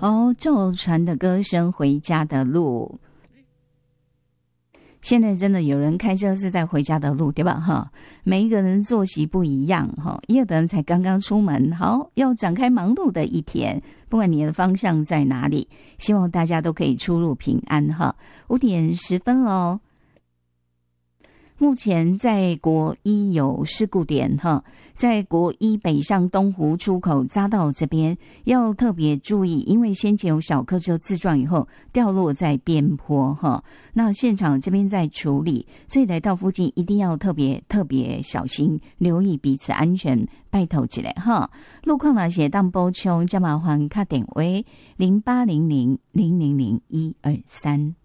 哦，赵传的歌声，回家的路。现在真的有人开车是在回家的路，对吧？哈，每一个人作息不一样哈，也有的人才刚刚出门，好，要展开忙碌的一天。不管你的方向在哪里，希望大家都可以出入平安哈。5:10咯。目前在国一有事故点哈，在国一北上东湖出口匝道这边要特别注意，因为先前有小客车自撞以后掉落在边坡哈，那现场这边在处理，所以来到附近一定要特别小心，留意彼此安全，拜托起来哈。路况那些当补充，加麻烦打电话0800000123。